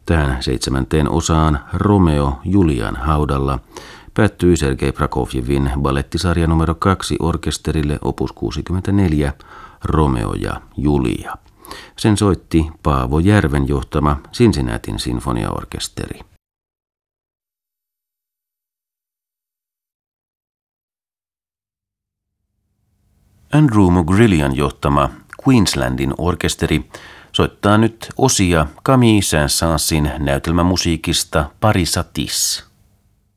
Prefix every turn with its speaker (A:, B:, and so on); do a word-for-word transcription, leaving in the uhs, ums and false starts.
A: Tähän seitsemänteen osaan Romeo Julian haudalla päättyi Sergei Prokofjevin ballettisarja numero kaksi orkesterille opus kuusikymmentäneljä Romeo ja Julia. Sen soitti Paavo Järven johtama Cincinnatin sinfoniaorkesteri. Andrew Mugrillian johtama Queenslandin orkesteri soittaa nyt osia Camille Saint-Saënsin näytelmämusiikista Parisatis.